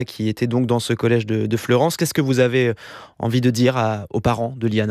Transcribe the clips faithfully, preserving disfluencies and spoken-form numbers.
qui était donc dans ce collège de, de Fleurance. Qu'est-ce que vous avez envie de dire à, aux parents de Liana ?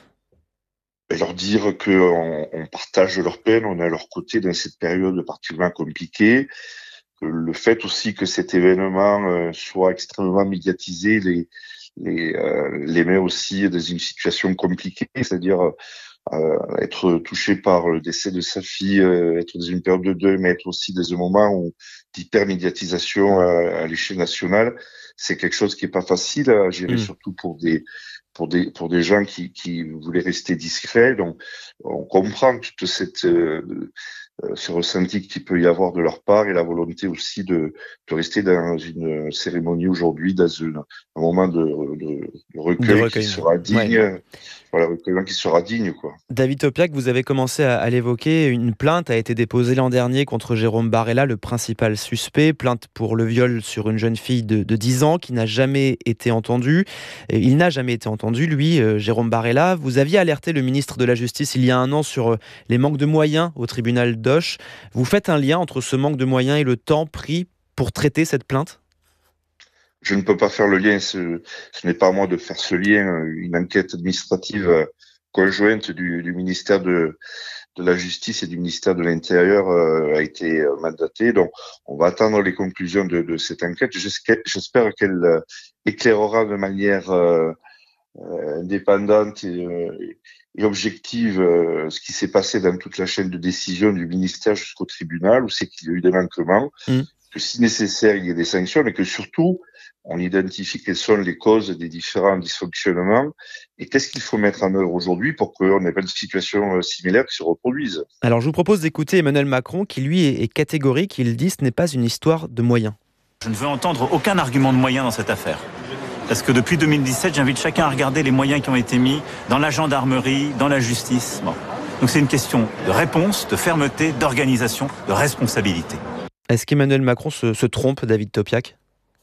Et leur dire qu'on on partage leur peine, on est à leur côté dans cette période particulièrement compliquée. Que le fait aussi que cet événement euh, soit extrêmement médiatisé les les, euh, les met aussi dans une situation compliquée, c'est-à-dire euh, être touché par le décès de sa fille, euh, être dans une période de deuil, mais être aussi dans un moment où d'hypermédiatisation à, à l'échelle nationale, c'est quelque chose qui est pas facile à gérer, mmh. surtout pour des pour des pour des gens qui qui voulaient rester discrets. Donc on comprend toute cette euh, ce ressenti qu'il peut y avoir de leur part et la volonté aussi de, de rester dans une cérémonie aujourd'hui, dans une, un moment de, de, de, recueil, de recueil qui sera digne, ouais. Voilà, recueillement qui sera digne, quoi. David Topiak, vous avez commencé à, à l'évoquer, une plainte a été déposée l'an dernier contre Jérôme Barella, le principal suspect, plainte pour le viol sur une jeune fille de, de dix ans qui n'a jamais été entendue. Et il n'a jamais été entendu, lui, euh, Jérôme Barella. Vous aviez alerté le ministre de la Justice il y a un an sur euh, les manques de moyens au tribunal d'Auch. Vous faites un lien entre ce manque de moyens et le temps pris pour traiter cette plainte ? Je ne peux pas faire le lien, ce, ce n'est pas à moi de faire ce lien. Une enquête administrative conjointe du, du ministère de, de la Justice et du ministère de l'Intérieur euh, a été mandatée. Donc, on va attendre les conclusions de, de cette enquête. J'espère, j'espère qu'elle euh, éclairera de manière euh, euh, indépendante et, euh, et objective euh, ce qui s'est passé dans toute la chaîne de décision du ministère jusqu'au tribunal, où c'est qu'il y a eu des manquements, mmh. que si nécessaire, il y ait des sanctions, mais que surtout, on identifie quelles sont les causes des différents dysfonctionnements et qu'est-ce qu'il faut mettre en œuvre aujourd'hui pour qu'on n'ait pas de situations similaires qui se reproduisent. Alors, je vous propose d'écouter Emmanuel Macron, qui lui est catégorique. Il dit que ce n'est pas une histoire de moyens. Je ne veux entendre aucun argument de moyens dans cette affaire. Parce que depuis deux mille dix-sept, j'invite chacun à regarder les moyens qui ont été mis dans la gendarmerie, dans la justice. Bon. Donc c'est une question de réponse, de fermeté, d'organisation, de responsabilité. Est-ce qu'Emmanuel Macron se, se trompe, David Topiak ?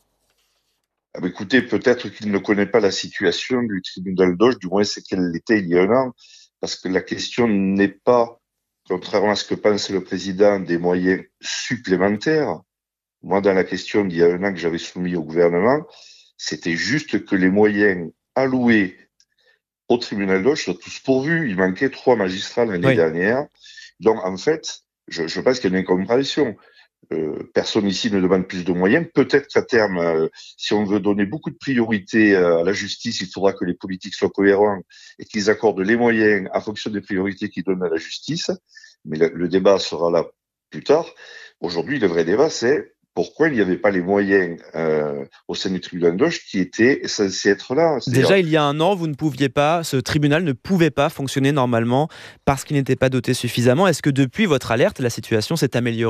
Ah bah écoutez, peut-être qu'il ne connaît pas la situation du tribunal d'Auch, du moins c'est qu'elle l'était il y a un an, parce que la question n'est pas, contrairement à ce que pense le président, des moyens supplémentaires. Moi, dans la question d'il y a un an que j'avais soumis au gouvernement, c'était juste que les moyens alloués au tribunal d'Auch soient tous pourvus. Il manquait trois magistrats l'année oui. dernière. Donc, en fait, je, je pense qu'il y a une incompréhension. Euh, personne ici ne demande plus de moyens. Peut-être qu'à terme, euh, si on veut donner beaucoup de priorité euh, à la justice, il faudra que les politiques soient cohérents et qu'ils accordent les moyens en fonction des priorités qu'ils donnent à la justice. Mais le, le débat sera là plus tard. Aujourd'hui, le vrai débat, c'est pourquoi il n'y avait pas les moyens euh, au sein du tribunal d'Auch qui étaient censés être là. C'est-à-dire... Déjà, il y a un an, vous ne pouviez pas, ce tribunal ne pouvait pas fonctionner normalement parce qu'il n'était pas doté suffisamment. Est-ce que depuis votre alerte, la situation s'est améliorée ?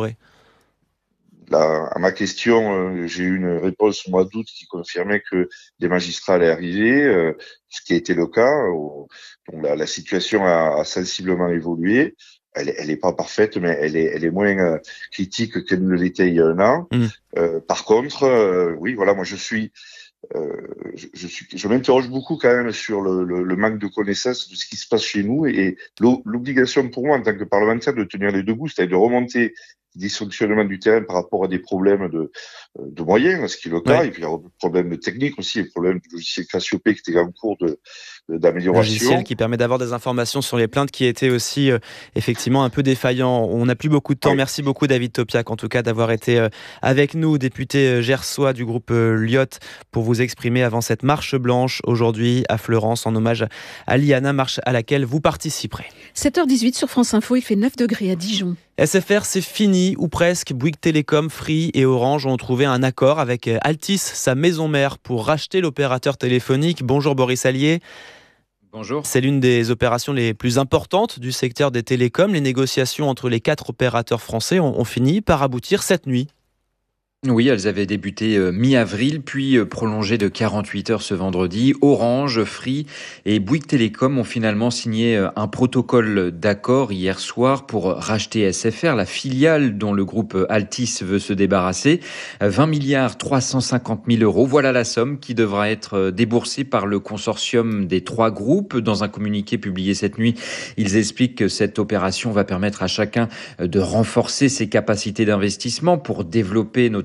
Là, à ma question, euh, j'ai eu une réponse au mois d'août qui confirmait que des magistrats allaient arriver, euh, ce qui a été le cas. Euh, donc la, la situation a, a sensiblement évolué. Elle, elle est pas parfaite, mais elle est, elle est moins euh, critique qu'elle ne l'était il y a un an. Mmh. Euh, par contre, euh, oui, voilà, moi je suis, euh, je, je suis, je m'interroge beaucoup quand même sur le, le, le manque de connaissance de ce qui se passe chez nous et, et l'obligation pour moi en tant que parlementaire de tenir les deux bouts, c'est-à-dire de remonter les dysfonctionnements du terrain par rapport à des problèmes de, de moyens, ce qui est le cas, ouais. Et puis il y a des problèmes techniques aussi, des problèmes du logiciel Cassiopée qui était en cours de, de d'amélioration. Logiciel qui permet d'avoir des informations sur les plaintes qui étaient aussi euh, effectivement un peu défaillants. On n'a plus beaucoup de temps. Ouais. Merci beaucoup David Topiak en tout cas d'avoir été euh, avec nous, député gersois du groupe euh, Lyotte, pour vous exprimer avant cette marche blanche aujourd'hui à Fleurance en hommage à Liana, marche à laquelle vous participerez. sept heures dix-huit sur France Info, il fait neuf degrés à Dijon. S F R, c'est fini, ou presque. Bouygues Télécom, Free et Orange ont trouvé un accord avec Altice, sa maison mère, pour racheter l'opérateur téléphonique. Bonjour Boris Allier. Bonjour. C'est l'une des opérations les plus importantes du secteur des télécoms. Les négociations entre les quatre opérateurs français ont, ont fini par aboutir cette nuit. Oui, elles avaient débuté euh, mi-avril, puis euh, prolongé de quarante-huit heures ce vendredi. Orange, Free et Bouygues Télécom ont finalement signé euh, un protocole d'accord hier soir pour racheter S F R, la filiale dont le groupe Altice veut se débarrasser. vingt milliards trois cent cinquante mille euros. Voilà la somme qui devra être déboursée par le consortium des trois groupes. Dans un communiqué publié cette nuit, ils expliquent que cette opération va permettre à chacun de renforcer ses capacités d'investissement pour développer notamment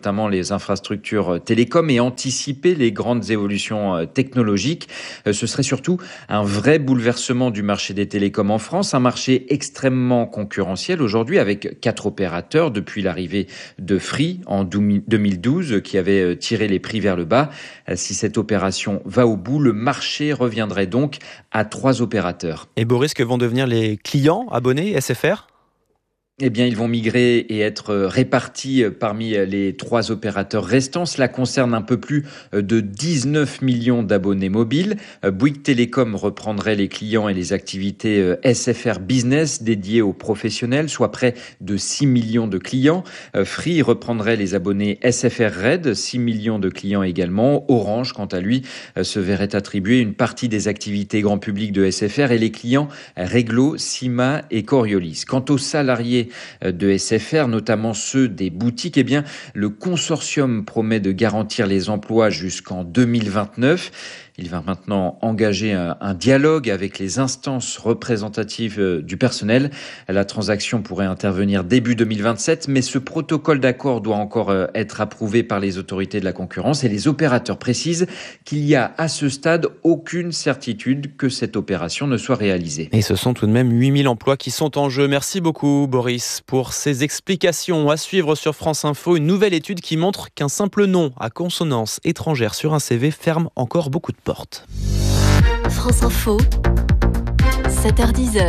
notamment les infrastructures télécoms et anticiper les grandes évolutions technologiques. Ce serait surtout un vrai bouleversement du marché des télécoms en France, un marché extrêmement concurrentiel aujourd'hui avec quatre opérateurs depuis l'arrivée de Free en deux mille douze qui avait tiré les prix vers le bas. Si cette opération va au bout, le marché reviendrait donc à trois opérateurs. Et Boris, que vont devenir les clients abonnés S F R ? Eh bien, ils vont migrer et être répartis parmi les trois opérateurs restants. Cela concerne un peu plus de dix-neuf millions d'abonnés mobiles. Bouygues Télécom reprendrait les clients et les activités S F R Business dédiées aux professionnels, soit près de six millions de clients. Free reprendrait les abonnés S F R Red, six millions de clients également. Orange, quant à lui, se verrait attribuer une partie des activités grand public de S F R et les clients Reglo, Sima et Coriolis. Quant aux salariés de S F R, notamment ceux des boutiques, eh bien, le consortium promet de garantir les emplois jusqu'en deux mille vingt-neuf. Il va maintenant engager un, un dialogue avec les instances représentatives du personnel. La transaction pourrait intervenir début deux mille vingt-sept, mais ce protocole d'accord doit encore être approuvé par les autorités de la concurrence et les opérateurs précisent qu'il y a à ce stade aucune certitude que cette opération ne soit réalisée. Et ce sont tout de même huit mille emplois qui sont en jeu. Merci beaucoup Boris pour ces explications. À suivre sur France Info, une nouvelle étude qui montre qu'un simple nom à consonance étrangère sur un C V ferme encore beaucoup de portes. France Info, sept heures dix.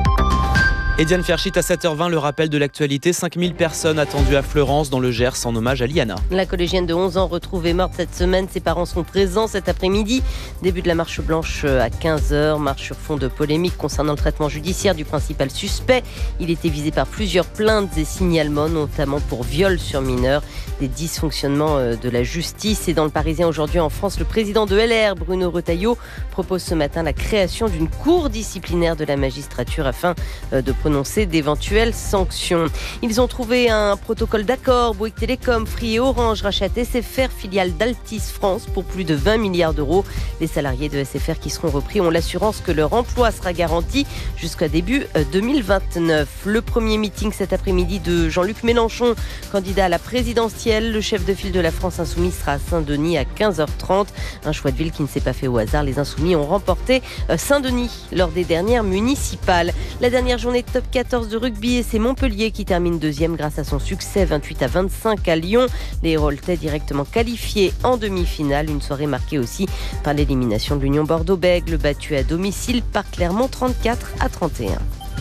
Et Diane Ferchit à sept heures vingt, le rappel de l'actualité. cinq mille personnes attendues à Fleurance dans le Gers en hommage à Liana. La collégienne de onze ans retrouvée morte cette semaine. Ses parents sont présents cet après-midi. Début de la marche blanche à quinze heures. Marche sur fond de polémique concernant le traitement judiciaire du principal suspect. Il était visé par plusieurs plaintes et signalements, notamment pour viol sur mineurs. Des dysfonctionnements de la justice. Et dans le Parisien aujourd'hui en France, le président de L R, Bruno Retailleau, propose ce matin la création d'une cour disciplinaire de la magistrature afin de prononcer d'éventuelles sanctions. Ils ont trouvé un protocole d'accord. Bouygues Télécom, Free et Orange rachètent S F R, filiale d'Altis France, pour plus de vingt milliards d'euros. Les salariés de S F R qui seront repris ont l'assurance que leur emploi sera garanti jusqu'à début deux mille vingt-neuf. Le premier meeting cet après-midi de Jean-Luc Mélenchon, candidat à la présidentielle. Le chef de file de la France Insoumise sera à Saint-Denis à quinze heures trente. Un choix de ville qui ne s'est pas fait au hasard. Les Insoumis ont remporté Saint-Denis lors des dernières municipales. La dernière journée de top quatorze de rugby et c'est Montpellier qui termine deuxième grâce à son succès vingt-huit à vingt-cinq à Lyon. Les Héroltais directement qualifiés en demi-finale. Une soirée marquée aussi par l'élimination de l'Union Bordeaux-Bègles, battue à domicile par Clermont trente-quatre à trente et un.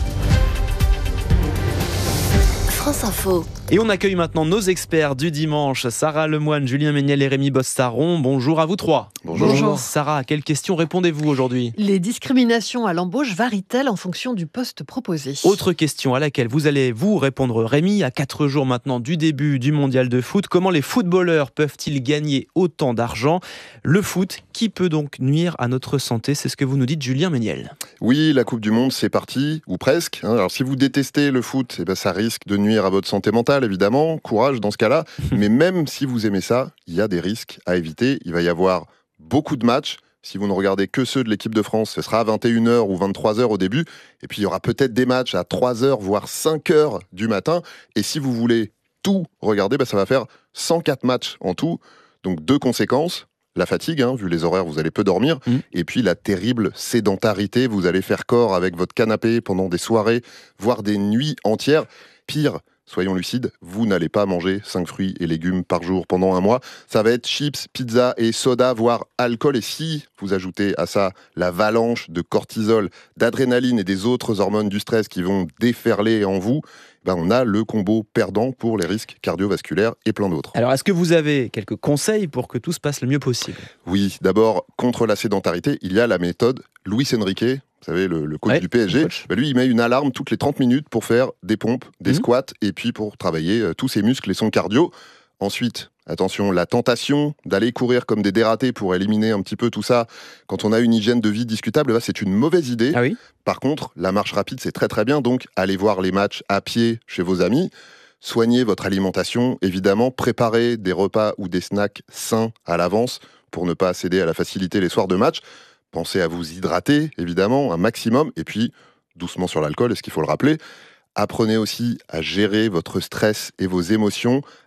France Info. Et on accueille maintenant nos experts du dimanche, Sarah Lemoine, Julien Méniel et Rémi Bostaron. Bonjour à vous trois. Bonjour. Bonjour. Sarah, à quelles questions répondez-vous aujourd'hui ? Les discriminations à l'embauche varient-elles en fonction du poste proposé ? Autre question à laquelle vous allez vous répondre, Rémi, à quatre jours maintenant du début du mondial de foot. Comment les footballeurs peuvent-ils gagner autant d'argent ? Le foot, qui peut donc nuire à notre santé ? C'est ce que vous nous dites, Julien Méniel. Oui, la Coupe du Monde, c'est parti, ou presque. Alors si vous détestez le foot, eh ben, ça risque de nuire à votre santé mentale, évidemment, courage dans ce cas-là, mais même si vous aimez ça, il y a des risques à éviter. Il va y avoir beaucoup de matchs. Si vous ne regardez que ceux de l'équipe de France, ce sera à vingt et une heures ou vingt-trois heures au début, et puis il y aura peut-être des matchs à trois heures, voire cinq heures du matin, et si vous voulez tout regarder, ben ça va faire cent quatre matchs en tout, donc deux conséquences. La fatigue, hein, vu les horaires, vous allez peu dormir. Mmh. Et puis la terrible sédentarité, vous allez faire corps avec votre canapé pendant des soirées, voire des nuits entières. Pire, soyons lucides, vous n'allez pas manger cinq fruits et légumes par jour pendant un mois. Ça va être chips, pizza et soda, voire alcool. Et si vous ajoutez à ça l'avalanche de cortisol, d'adrénaline et des autres hormones du stress qui vont déferler en vous, ben on a le combo perdant pour les risques cardiovasculaires et plein d'autres. Alors, est-ce que vous avez quelques conseils pour que tout se passe le mieux possible ? Oui, d'abord, contre la sédentarité, il y a la méthode Luis Enrique, vous savez, le, le coach ouais, du P S G. Ben lui, il met une alarme toutes les trente minutes pour faire des pompes, des mmh. squats, et puis pour travailler euh, tous ses muscles et son cardio. Ensuite, attention, la tentation d'aller courir comme des dératés pour éliminer un petit peu tout ça, quand on a une hygiène de vie discutable, bah, c'est une mauvaise idée. Ah oui ? Par contre, la marche rapide, c'est très très bien, donc allez voir les matchs à pied chez vos amis. Soignez votre alimentation, évidemment, préparez des repas ou des snacks sains à l'avance pour ne pas céder à la facilité les soirs de match. Pensez à vous hydrater, évidemment, un maximum, et puis doucement sur l'alcool, est-ce qu'il faut le rappeler ? Apprenez aussi à gérer votre stress et vos émotions.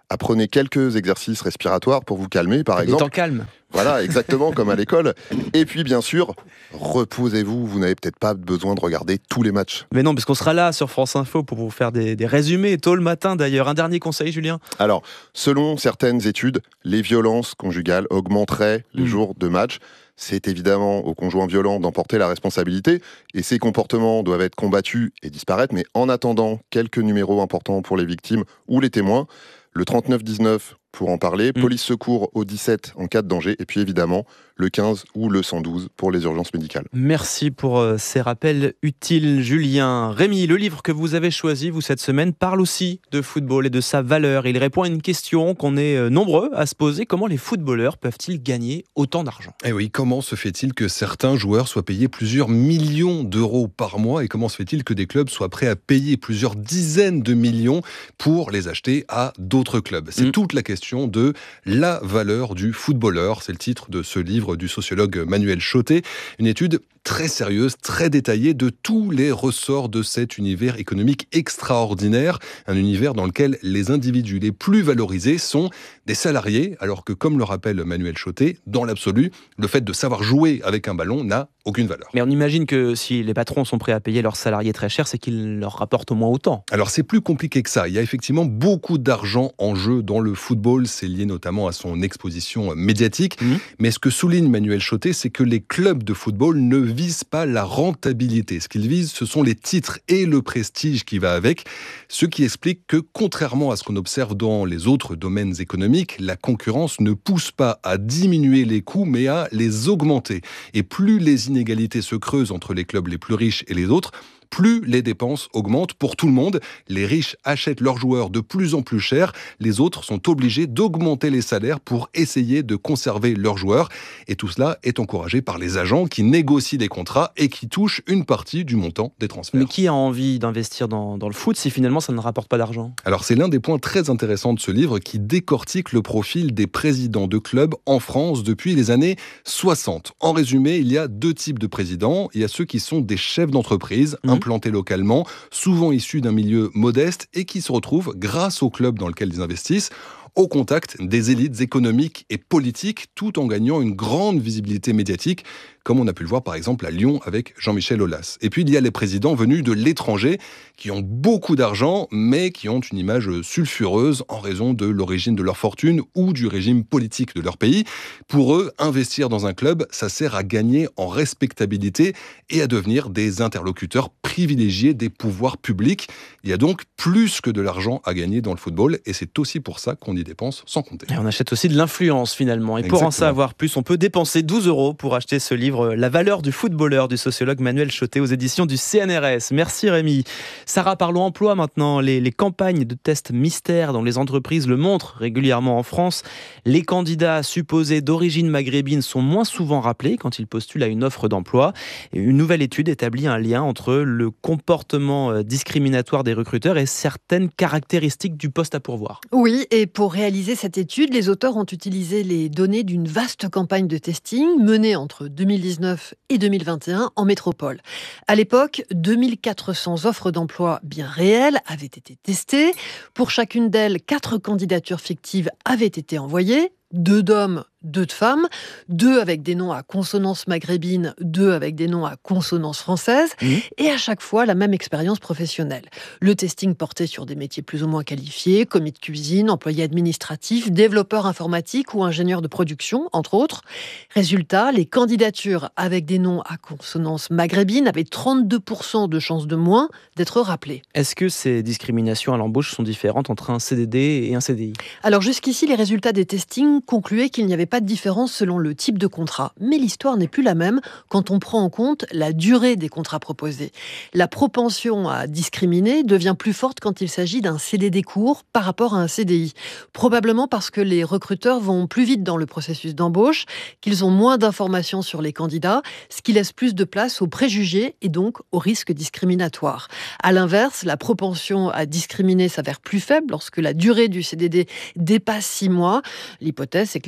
apprenez quelques exercices respiratoires pour vous calmer, par Des exemple. temps calmes. Voilà, exactement, comme à l'école. Et puis, bien sûr, reposez-vous. Vous n'avez peut-être pas besoin de regarder tous les matchs. Mais non, parce qu'on sera là sur France Info pour vous faire des, des résumés tôt le matin d'ailleurs. Un dernier conseil, Julien ? Alors, selon certaines études, les violences conjugales augmenteraient les Mmh. jours de match. C'est évidemment au conjoint violent d'emporter la responsabilité et ces comportements doivent être combattus et disparaître. Mais en attendant, quelques numéros importants pour les victimes ou les témoins. Le trente-neuf dix-neuf pour en parler, Mmh. police secours au dix-sept en cas de danger et puis évidemment le quinze ou le cent douze pour les urgences médicales. Merci pour euh, ces rappels utiles, Julien. Rémi, le livre que vous avez choisi, vous, cette semaine, parle aussi de football et de sa valeur. Il répond à une question qu'on est euh, nombreux à se poser. Comment les footballeurs peuvent-ils gagner autant d'argent ? Eh oui, comment se fait-il que certains joueurs soient payés plusieurs millions d'euros par mois et comment se fait-il que des clubs soient prêts à payer plusieurs dizaines de millions pour les acheter à d'autres clubs ? C'est Mmh. toute la question de la valeur du footballeur. C'est le titre de ce livre du sociologue Manuel Chotet. Une étude très sérieuse, très détaillée de tous les ressorts de cet univers économique extraordinaire. Un univers dans lequel les individus les plus valorisés sont des salariés, alors que, comme le rappelle Manuel Chotet, dans l'absolu, le fait de savoir jouer avec un ballon n'a aucune valeur. Mais on imagine que si les patrons sont prêts à payer leurs salariés très cher, c'est qu'ils leur rapportent au moins autant. Alors c'est plus compliqué que ça. Il y a effectivement beaucoup d'argent en jeu dans le football. C'est lié notamment à son exposition médiatique. Mmh. Mais ce que souligne Manuel Chotet, c'est que les clubs de football ne visent pas la rentabilité. Ce qu'ils visent, ce sont les titres et le prestige qui va avec. Ce qui explique que, contrairement à ce qu'on observe dans les autres domaines économiques, la concurrence ne pousse pas à diminuer les coûts, mais à les augmenter. Et plus les inégalités se creusent entre les clubs les plus riches et les autres, plus les dépenses augmentent pour tout le monde. Les riches achètent leurs joueurs de plus en plus cher. Les autres sont obligés d'augmenter les salaires pour essayer de conserver leurs joueurs. Et tout cela est encouragé par les agents qui négocient des contrats et qui touchent une partie du montant des transferts. Mais qui a envie d'investir dans, dans le foot si finalement ça ne rapporte pas d'argent ? Alors c'est l'un des points très intéressants de ce livre qui décortique le profil des présidents de clubs en France depuis les années soixante. En résumé, il y a deux types de présidents. Il y a ceux qui sont des chefs d'entreprise, mmh. implantés localement, souvent issus d'un milieu modeste et qui se retrouvent, grâce au club dans lequel ils investissent, au contact des élites économiques et politiques, tout en gagnant une grande visibilité médiatique, comme on a pu le voir par exemple à Lyon avec Jean-Michel Aulas. Et puis il y a les présidents venus de l'étranger, qui ont beaucoup d'argent, mais qui ont une image sulfureuse en raison de l'origine de leur fortune ou du régime politique de leur pays. Pour eux, investir dans un club, ça sert à gagner en respectabilité et à devenir des interlocuteurs privilégiés des pouvoirs publics. Il y a donc plus que de l'argent à gagner dans le football, et c'est aussi pour ça qu'on y dépense sans compter. Et on achète aussi de l'influence finalement. Et Exactement. Pour en savoir plus, on peut dépenser douze euros pour acheter ce livre La valeur du footballeur du sociologue Manuel Chotet aux éditions du C N R S. Merci Rémi. Sarah, parlons emploi maintenant. Les, les campagnes de tests mystères dont les entreprises le montrent régulièrement en France. Les candidats supposés d'origine maghrébine sont moins souvent rappelés quand ils postulent à une offre d'emploi. Et une nouvelle étude établit un lien entre le comportement discriminatoire des recruteurs et certaines caractéristiques du poste à pourvoir. Oui, et pour réaliser cette étude, les auteurs ont utilisé les données d'une vaste campagne de testing menée entre deux mille dix-neuf et deux mille vingt et un en métropole. À l'époque, deux mille quatre cents offres d'emploi bien réelles avaient été testées. Pour chacune d'elles, quatre candidatures fictives avaient été envoyées. Deux d'hommes, deux de femmes, deux avec des noms à consonance maghrébine, deux avec des noms à consonance française, mmh. et à chaque fois la même expérience professionnelle. Le testing portait sur des métiers plus ou moins qualifiés, commis de cuisine, employé administratif, développeur informatique ou ingénieur de production, entre autres. Résultat, les candidatures avec des noms à consonance maghrébine avaient trente-deux pour cent de chances de moins d'être rappelées. Est-ce que ces discriminations à l'embauche sont différentes entre un C D D et un C D I ? Alors jusqu'ici, les résultats des testings concluait qu'il n'y avait pas de différence selon le type de contrat. Mais l'histoire n'est plus la même quand on prend en compte la durée des contrats proposés. La propension à discriminer devient plus forte quand il s'agit d'un C D D court par rapport à un C D I. Probablement parce que les recruteurs vont plus vite dans le processus d'embauche, qu'ils ont moins d'informations sur les candidats, ce qui laisse plus de place aux préjugés et donc aux risques discriminatoires. À l'inverse, la propension à discriminer s'avère plus faible lorsque la durée du C D D dépasse six mois. L'hypothèse, c'est que les recruteurs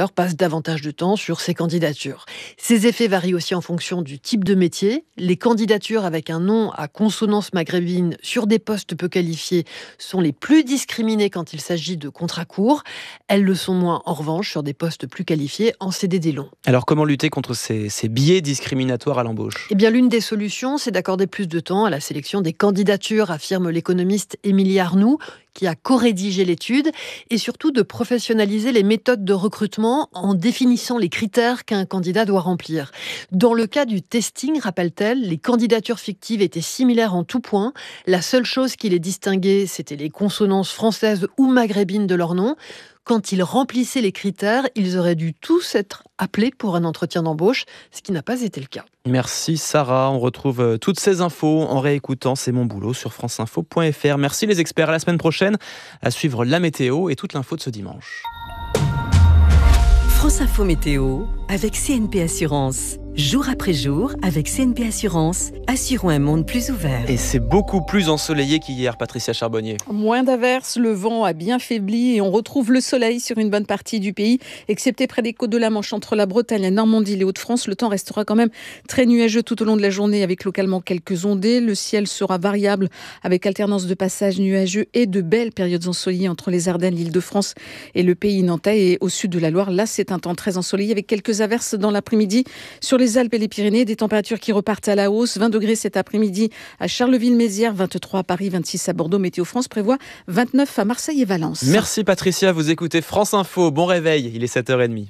candidature passent davantage de temps sur ces candidatures. Ces effets varient aussi en fonction du type de métier. Les candidatures avec un nom à consonance maghrébine sur des postes peu qualifiés sont les plus discriminées quand il s'agit de contrats courts. Elles le sont moins, en revanche, sur des postes plus qualifiés en C D D long. Alors, comment lutter contre ces, ces biais discriminatoires à l'embauche ? Eh bien, l'une des solutions, c'est d'accorder plus de temps à la sélection des candidatures, affirme l'économiste Émilie Arnoux, qui a co-rédigé l'étude, et surtout de professionnaliser les méthodes de recrutement en définissant les critères qu'un candidat doit remplir. Dans le cas du testing, rappelle-t-elle, les candidatures fictives étaient similaires en tout point. La seule chose qui les distinguait, c'était les consonances françaises ou maghrébines de leur nom. Quand ils remplissaient les critères, ils auraient dû tous être appelés pour un entretien d'embauche, ce qui n'a pas été le cas. Merci Sarah, on retrouve toutes ces infos en réécoutant C'est mon boulot sur franceinfo point f r. Merci les experts, à la semaine prochaine à suivre la météo et toute l'info de ce dimanche. France Info Météo avec C N P Assurance. Jour après jour, avec C N P Assurance, assurons un monde plus ouvert. Et c'est beaucoup plus ensoleillé qu'hier, Patricia Charbonnier. Moins d'averses, le vent a bien faibli et on retrouve le soleil sur une bonne partie du pays, excepté près des côtes de la Manche, entre la Bretagne, la Normandie et les Hauts-de-France. Le temps restera quand même très nuageux tout au long de la journée, avec localement quelques ondées. Le ciel sera variable, avec alternance de passages nuageux et de belles périodes ensoleillées entre les Ardennes, l'Île-de-France et le pays nantais. Et au sud de la Loire, là, c'est un temps très ensoleillé, avec quelques averses dans l'après-midi sur les Alpes et les Pyrénées, des températures qui repartent à la hausse. vingt degrés cet après-midi à Charleville-Mézières, vingt-trois à Paris, vingt-six à Bordeaux. Météo France prévoit vingt-neuf à Marseille et Valence. Merci Patricia, vous écoutez France Info. Bon réveil, il est sept heures trente.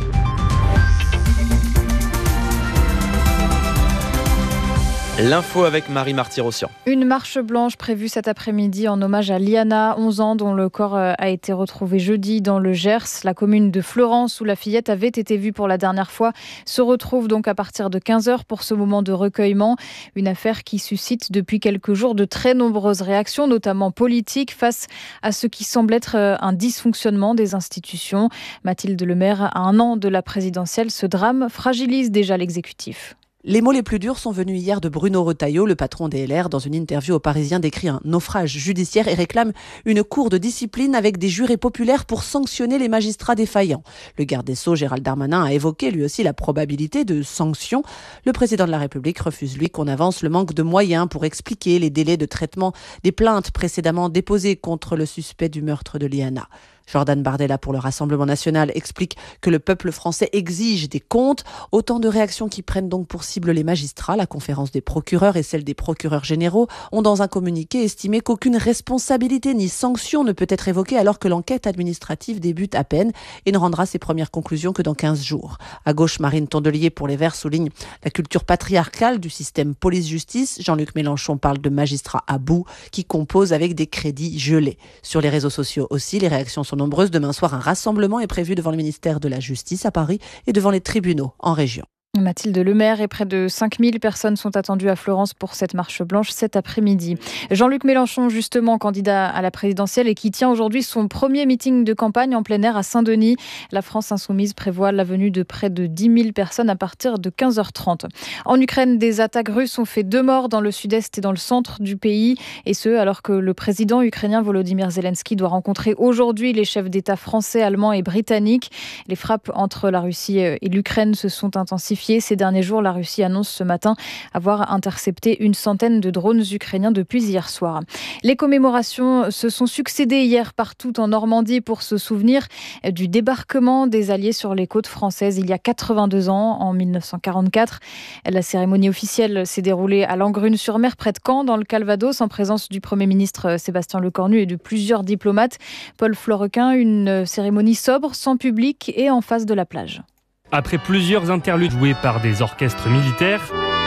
L'info avec Marie Marty-Rossian. Une marche blanche prévue cet après-midi en hommage à Liana, onze ans, dont le corps a été retrouvé jeudi dans le Gers. La commune de Fleurance, où la fillette avait été vue pour la dernière fois, se retrouve donc à partir de quinze heures pour ce moment de recueillement. Une affaire qui suscite depuis quelques jours de très nombreuses réactions, notamment politiques, face à ce qui semble être un dysfonctionnement des institutions. Mathilde Lemaire, à un an de la présidentielle, ce drame fragilise déjà l'exécutif. Les mots les plus durs sont venus hier de Bruno Retailleau, le patron des L R. Dans une interview aux Parisiens, décrit un naufrage judiciaire et réclame une cour de discipline avec des jurés populaires pour sanctionner les magistrats défaillants. Le garde des Sceaux, Gérald Darmanin, a évoqué lui aussi la probabilité de sanctions. Le président de la République refuse, lui, qu'on avance le manque de moyens pour expliquer les délais de traitement des plaintes précédemment déposées contre le suspect du meurtre de Liana. Jordan Bardella pour le Rassemblement national explique que le peuple français exige des comptes. Autant de réactions qui prennent donc pour cible les magistrats. La conférence des procureurs et celle des procureurs généraux ont dans un communiqué estimé qu'aucune responsabilité ni sanction ne peut être évoquée alors que l'enquête administrative débute à peine et ne rendra ses premières conclusions que dans quinze jours. À gauche, Marine Tondelier pour les Verts souligne la culture patriarcale du système police-justice. Jean-Luc Mélenchon parle de magistrats à bout qui composent avec des crédits gelés. Sur les réseaux sociaux aussi, les réactions sont nombreuses. Demain soir, un rassemblement est prévu devant le ministère de la Justice à Paris et devant les tribunaux en région. Mathilde Lemaire et près de cinq mille personnes sont attendues à Florence pour cette marche blanche cet après-midi. Jean-Luc Mélenchon, justement candidat à la présidentielle et qui tient aujourd'hui son premier meeting de campagne en plein air à Saint-Denis. La France insoumise prévoit la venue de près de dix mille personnes à partir de quinze heures trente. En Ukraine, des attaques russes ont fait deux morts dans le sud-est et dans le centre du pays. Et ce, alors que le président ukrainien Volodymyr Zelensky doit rencontrer aujourd'hui les chefs d'État français, allemands et britanniques. Les frappes entre la Russie et l'Ukraine se sont intensifiées. Ces derniers jours, la Russie annonce ce matin avoir intercepté une centaine de drones ukrainiens depuis hier soir. Les commémorations se sont succédées hier partout en Normandie pour se souvenir du débarquement des Alliés sur les côtes françaises il y a quatre-vingt-deux ans, en mille neuf cent quarante-quatre. La cérémonie officielle s'est déroulée à Langrune-sur-Mer, près de Caen, dans le Calvados, en présence du Premier ministre Sébastien Lecornu et de plusieurs diplomates. Paul Florequin, une cérémonie sobre, sans public et en face de la plage. Après plusieurs interludes joués par des orchestres militaires,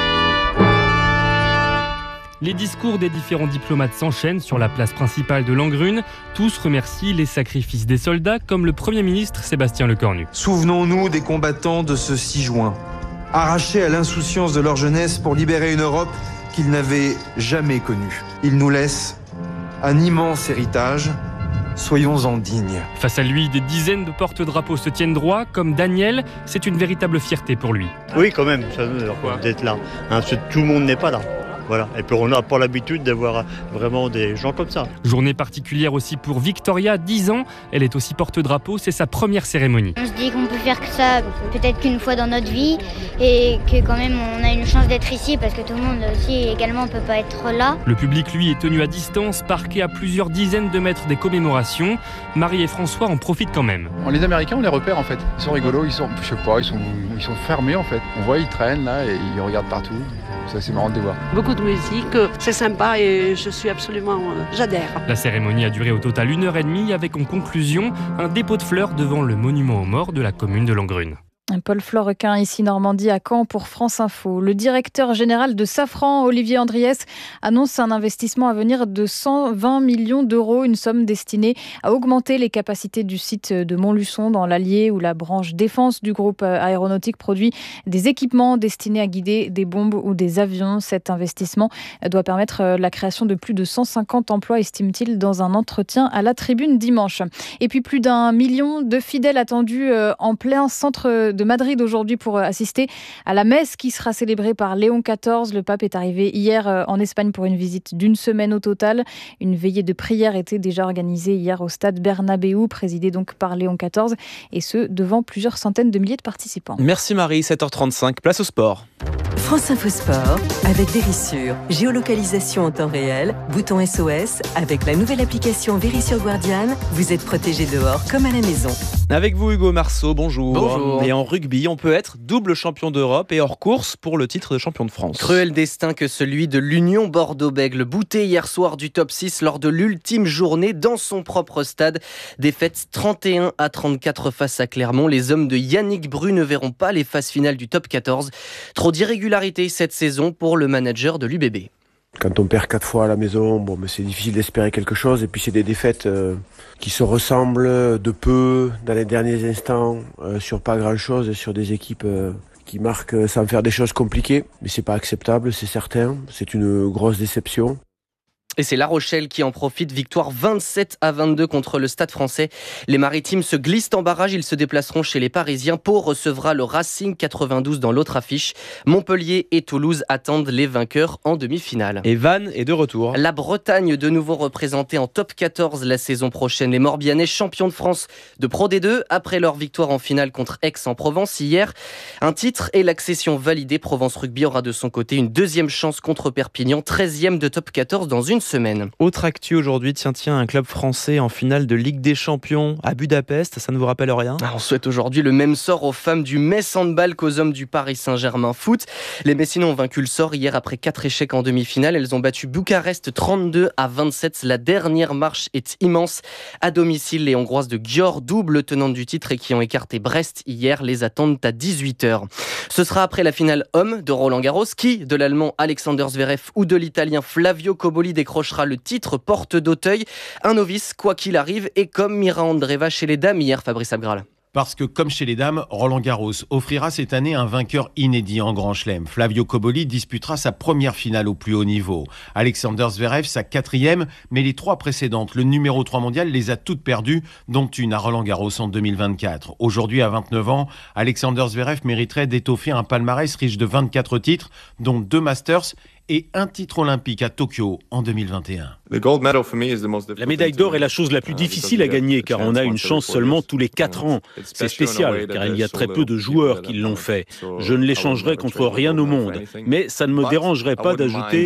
les discours des différents diplomates s'enchaînent sur la place principale de Langrune. Tous remercient les sacrifices des soldats, comme le Premier ministre Sébastien Lecornu. Souvenons-nous des combattants de ce six juin, arrachés à l'insouciance de leur jeunesse pour libérer une Europe qu'ils n'avaient jamais connue. Ils nous laissent un immense héritage. Soyons-en dignes. Face à lui, des dizaines de porte-drapeaux se tiennent droit, comme Daniel. C'est une véritable fierté pour lui. Oui, quand même, ça, d'être là. Hein, parce que tout le monde n'est pas là. Voilà. Et puis on n'a pas l'habitude d'avoir vraiment des gens comme ça. Journée particulière aussi pour Victoria, dix ans. Elle est aussi porte-drapeau, c'est sa première cérémonie. On se dit qu'on peut faire que ça peut-être qu'une fois dans notre vie et que quand même on a une chance d'être ici parce que tout le monde aussi également ne peut pas être là. Le public, lui, est tenu à distance, parqué à plusieurs dizaines de mètres des commémorations. Marie et François en profitent quand même. Les Américains, on les repère en fait. Ils sont rigolos, ils sont, je sais pas, ils sont, ils sont fermés en fait. On voit, ils traînent là et ils regardent partout. C'est assez marrant de les voir. Beaucoup de musique, c'est sympa et je suis absolument... Euh, j'adhère. La cérémonie a duré au total une heure et demie avec en conclusion un dépôt de fleurs devant le monument aux morts de la commune de Langrune. Paul Florequin, ici Normandie, à Caen pour France Info. Le directeur général de Safran, Olivier Andriès, annonce un investissement à venir de cent vingt millions d'euros, une somme destinée à augmenter les capacités du site de Montluçon dans l'Allier où la branche défense du groupe aéronautique produit des équipements destinés à guider des bombes ou des avions. Cet investissement doit permettre la création de plus de cent cinquante emplois, estime-t-il, dans un entretien à la Tribune dimanche. Et puis plus d'un million de fidèles attendus en plein centre de Madrid aujourd'hui pour assister à la messe qui sera célébrée par Léon quatorze. Le pape est arrivé hier en Espagne pour une visite d'une semaine au total. Une veillée de prière était déjà organisée hier au stade Bernabéu, présidée donc par Léon quatorze, et ce, devant plusieurs centaines de milliers de participants. Merci Marie, sept heures trente-cinq, place au sport. France Info Sport avec Vérissure. Géolocalisation en temps réel, bouton S O S. Avec la nouvelle application Vérissure Guardian, vous êtes protégé dehors comme à la maison. Avec vous Hugo Marceau, bonjour. Bonjour. Et en rugby, on peut être double champion d'Europe et hors course pour le titre de champion de France. Cruel destin que celui de l'Union Bordeaux-Bègles, bouté hier soir du top six lors de l'ultime journée dans son propre stade. Défaite trente et un à trente-quatre face à Clermont. Les hommes de Yannick Bru ne verront pas les phases finales du top quatorze. Trop d'irrégularité cette saison pour le manager de l'U B B. Quand on perd quatre fois à la maison, bon, mais c'est difficile d'espérer quelque chose. Et puis c'est des défaites euh, qui se ressemblent de peu dans les derniers instants, euh, sur pas grand-chose, sur des équipes euh, qui marquent sans faire des choses compliquées. Mais c'est pas acceptable, c'est certain. C'est une grosse déception. Et c'est La Rochelle qui en profite. Victoire vingt-sept à vingt-deux contre le Stade Français. Les Maritimes se glissent en barrage. Ils se déplaceront chez les Parisiens. Pau recevra le Racing quatre-vingt-douze dans l'autre affiche. Montpellier et Toulouse attendent les vainqueurs en demi-finale. Et Vannes est de retour. La Bretagne de nouveau représentée en top quatorze la saison prochaine. Les Morbihanais champions de France de Pro D deux après leur victoire en finale contre Aix-en-Provence hier. Un titre et l'accession validée. Provence Rugby aura de son côté une deuxième chance contre Perpignan, treizième de top quatorze dans une semaine. Autre actu aujourd'hui, tiens, tiens, un club français en finale de Ligue des Champions à Budapest, ça ne vous rappelle rien ? On souhaite aujourd'hui le même sort aux femmes du Metz Handball qu'aux hommes du Paris Saint-Germain Foot. Les Messines ont vaincu le sort hier après quatre échecs en demi-finale. Elles ont battu Bucarest trente-deux à vingt-sept. La dernière marche est immense. À domicile, les Hongroises de Győr, double tenante du titre et qui ont écarté Brest hier, les attendent à dix-huit heures. Ce sera après la finale homme de Roland-Garros. Qui de l'Allemand Alexander Zverev ou de l'Italien Flavio Cobolli décrochera le titre porte d'Auteuil. Un novice, quoi qu'il arrive, et comme Mira Andreeva chez les dames hier, Fabrice Abgral. Parce que, comme chez les dames, Roland Garros offrira cette année un vainqueur inédit en Grand Chelem. Flavio Cobolli disputera sa première finale au plus haut niveau. Alexander Zverev, sa quatrième, mais les trois précédentes, le numéro trois mondial, les a toutes perdues, dont une à Roland Garros en deux mille vingt-quatre. Aujourd'hui, à vingt-neuf ans, Alexander Zverev mériterait d'étoffer un palmarès riche de vingt-quatre titres, dont deux Masters et un titre olympique à Tokyo en deux mille vingt et un. La médaille d'or est la chose la plus difficile à gagner car on a une chance seulement tous les quatre ans. C'est spécial car il y a très peu de joueurs qui l'ont fait. Je ne l'échangerai contre rien au monde, mais ça ne me dérangerait pas d'ajouter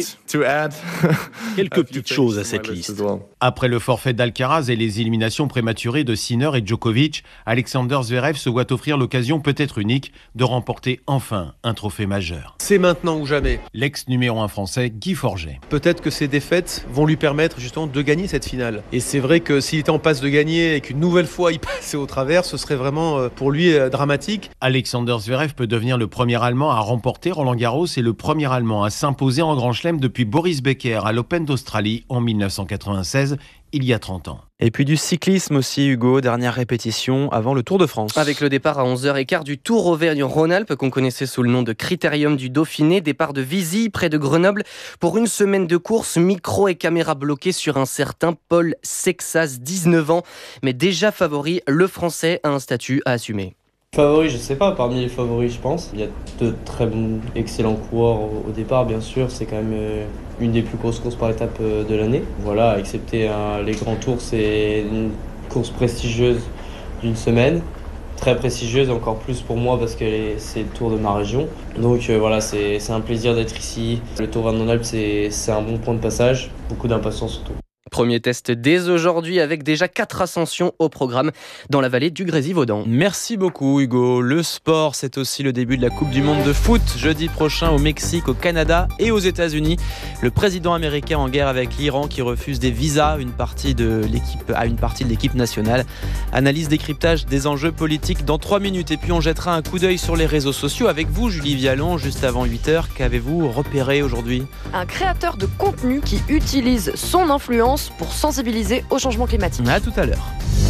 quelques petites choses à cette liste. Après le forfait d'Alcaraz et les éliminations prématurées de Sinner et Djokovic, Alexander Zverev se voit offrir l'occasion peut-être unique de remporter enfin un trophée majeur. C'est maintenant ou jamais. L'ex numéro un français Guy Forget. Peut-être que ces défaites vont lui permettre justement de gagner cette finale. Et c'est vrai que s'il était en passe de gagner et qu'une nouvelle fois il passait au travers, ce serait vraiment pour lui dramatique. Alexander Zverev peut devenir le premier Allemand à remporter Roland Garros et le premier Allemand à s'imposer en Grand Chelem depuis Boris Becker à l'Open d'Australie en mille neuf cent quatre-vingt-seize, il y a trente ans. Et puis du cyclisme aussi, Hugo, dernière répétition avant le Tour de France. Avec le départ à onze heures quinze du Tour Auvergne-Rhône-Alpes qu'on connaissait sous le nom de Critérium du Dauphiné, départ de Vizy près de Grenoble pour une semaine de course, micro et caméra bloqués sur un certain Paul Sexas, dix-neuf ans, mais déjà favori, le Français a un statut à assumer. Favoris, je sais pas, parmi les favoris, je pense. Il y a de très bons, excellents coureurs au départ, bien sûr. C'est quand même une des plus grosses courses par étape de l'année. Voilà, excepté hein, les grands tours, c'est une course prestigieuse d'une semaine. Très prestigieuse, encore plus pour moi parce que c'est le tour de ma région. Donc euh, voilà, c'est un plaisir d'être ici. Le Tour Vendée-Alpes, c'est un bon point de passage. Beaucoup d'impatience surtout. Premier test dès aujourd'hui avec déjà quatre ascensions au programme dans la vallée du Grésivaudan. Merci beaucoup Hugo. Le sport, c'est aussi le début de la Coupe du Monde de foot. Jeudi prochain au Mexique, au Canada et aux États-Unis. Le président américain en guerre avec l'Iran qui refuse des visas une partie de l'équipe, à une partie de l'équipe nationale. Analyse, décryptage des enjeux politiques dans trois minutes. Et puis on jettera un coup d'œil sur les réseaux sociaux avec vous Julie Vialon juste avant huit heures. Qu'avez-vous repéré aujourd'hui? Un créateur de contenu qui utilise son influence pour sensibiliser au changement climatique. À tout à l'heure.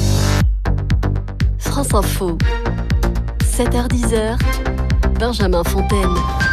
France Info, sept heures dix, Benjamin Fontaine.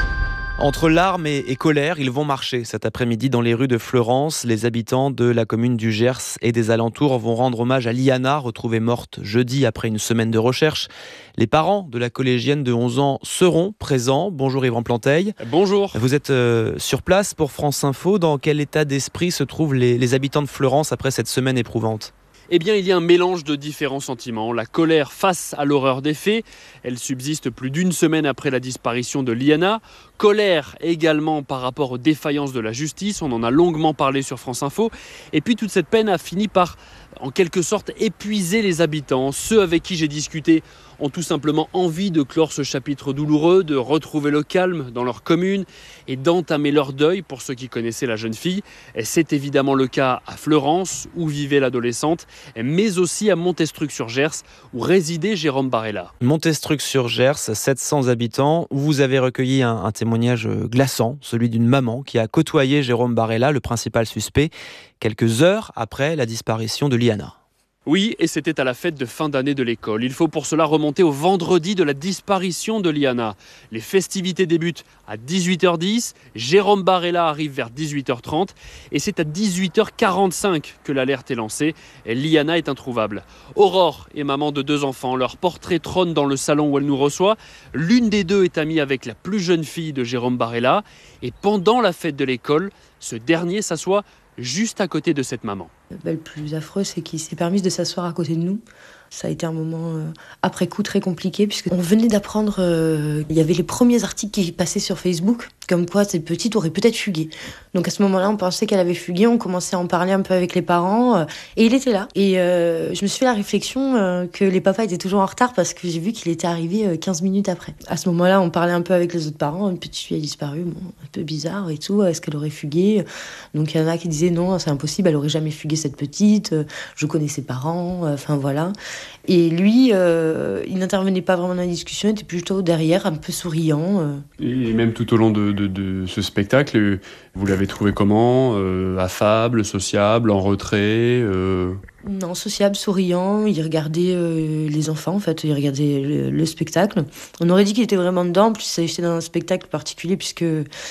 Entre larmes et, et colère, ils vont marcher cet après-midi dans les rues de Fleurance. Les habitants de la commune du Gers et des alentours vont rendre hommage à Liana, retrouvée morte jeudi après une semaine de recherche. Les parents de la collégienne de onze ans seront présents. Bonjour Yvan Planteil. Bonjour. Vous êtes euh, sur place pour France Info. Dans quel état d'esprit se trouvent les, les habitants de Fleurance après cette semaine éprouvante ? Eh bien, il y a un mélange de différents sentiments. La colère face à l'horreur des faits. Elle subsiste plus d'une semaine après la disparition de Liana. Colère également par rapport aux défaillances de la justice. On en a longuement parlé sur France Info. Et puis, toute cette peine a fini par, en quelque sorte, épuiser les habitants. Ceux avec qui j'ai discuté ont tout simplement envie de clore ce chapitre douloureux, de retrouver le calme dans leur commune et d'entamer leur deuil pour ceux qui connaissaient la jeune fille. C'est évidemment le cas à Fleurance, où vivait l'adolescente, mais aussi à Montestruc-sur-Gers, où résidait Jérôme Barella. Montestruc-sur-Gers, sept cents habitants, où vous avez recueilli un, un témoignage glaçant, celui d'une maman qui a côtoyé Jérôme Barella, le principal suspect, quelques heures après la disparition de Liana. Oui, et c'était à la fête de fin d'année de l'école. Il faut pour cela remonter au vendredi de la disparition de Liana. Les festivités débutent à dix-huit heures dix, Jérôme Barella arrive vers dix-huit heures trente et c'est à dix-huit heures quarante-cinq que l'alerte est lancée. Et Liana est introuvable. Aurore est maman de deux enfants. Leur portrait trône dans le salon où elle nous reçoit. L'une des deux est amie avec la plus jeune fille de Jérôme Barella. Et pendant la fête de l'école, ce dernier s'assoit juste à côté de cette maman. Le plus affreux, c'est qu'il s'est permis de s'asseoir à côté de nous. Ça a été un moment euh, après coup très compliqué puisqu'on venait d'apprendre, euh, il y avait les premiers articles qui passaient sur Facebook, comme quoi cette petite aurait peut-être fugué. Donc à ce moment-là, on pensait qu'elle avait fugué, on commençait à en parler un peu avec les parents euh, et il était là. Et euh, je me suis fait la réflexion euh, que les papas étaient toujours en retard parce que j'ai vu qu'il était arrivé euh, quinze minutes après. À ce moment-là, on parlait un peu avec les autres parents, une petite fille a disparu, bon, un peu bizarre et tout, est-ce qu'elle aurait fugué? Donc il y en a qui disaient non, c'est impossible, elle aurait jamais fugué cette petite, euh, je connais ses parents, enfin euh, voilà. Et lui, euh, il n'intervenait pas vraiment dans la discussion, il était plutôt derrière, un peu souriant. Euh. Et même tout au long de, de, de ce spectacle, vous l'avez trouvé comment? euh, Affable, sociable, en retrait euh... Non, sociable, souriant, il regardait euh, les enfants, en fait, il regardait le, le spectacle. On aurait dit qu'il était vraiment dedans, en plus c'était dans un spectacle particulier, puisque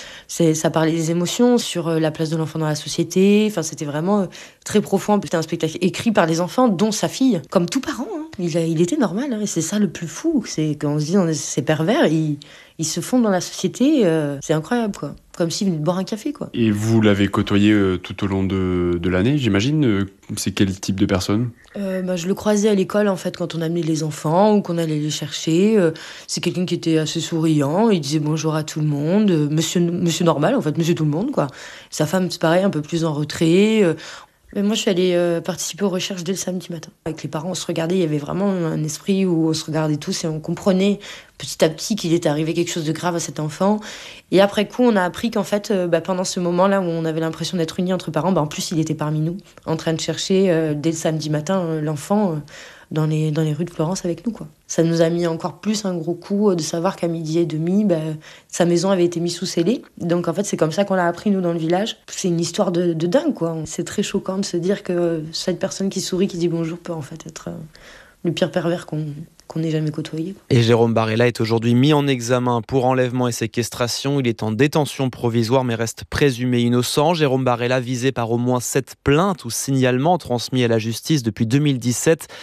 ça parlait des émotions, sur euh, la place de l'enfant dans la société, enfin c'était vraiment euh, très profond. C'était un spectacle écrit par les enfants, dont sa fille, comme tout parent, hein. il, a, il était normal, hein, et c'est ça le plus fou, c'est quand on se dit, on est, c'est pervers, ils, ils se fondent dans la société, euh, c'est incroyable, quoi. Comme s'il venait de boire un café, quoi. Et vous l'avez côtoyé euh, tout au long de, de l'année, j'imagine. Euh, c'est quel type de personne? euh, bah, Je le croisais à l'école, en fait, quand on amenait les enfants ou qu'on allait les chercher. Euh, c'est quelqu'un qui était assez souriant, il disait bonjour à tout le monde, euh, monsieur, monsieur normal, en fait, monsieur tout le monde, quoi. Sa femme, c'est pareil, un peu plus en retrait. Euh, Mais moi, je suis allée euh, participer aux recherches dès le samedi matin. Avec les parents, on se regardait, il y avait vraiment un esprit où on se regardait tous et on comprenait petit à petit qu'il était arrivé quelque chose de grave à cet enfant. Et après coup, on a appris qu'en fait, euh, bah, pendant ce moment-là où on avait l'impression d'être unis entre parents, bah, en plus, il était parmi nous, en train de chercher euh, dès le samedi matin euh, l'enfant euh, dans, les, dans les rues de Florence avec nous, quoi. Ça nous a mis encore plus un gros coup de savoir qu'à midi et demi, bah, sa maison avait été mise sous scellé. Donc en fait, c'est comme ça qu'on l'a appris, nous, dans le village. C'est une histoire de, de dingue, quoi. C'est très choquant de se dire que cette personne qui sourit, qui dit bonjour, peut en fait être euh, le pire pervers qu'on qu'on n'ait jamais côtoyé. Et Jérôme Barella est aujourd'hui mis en examen pour enlèvement et séquestration. Il est en détention provisoire mais reste présumé innocent. Jérôme Barella visé par au moins sept plaintes ou signalements transmis à la justice depuis deux mille dix-sept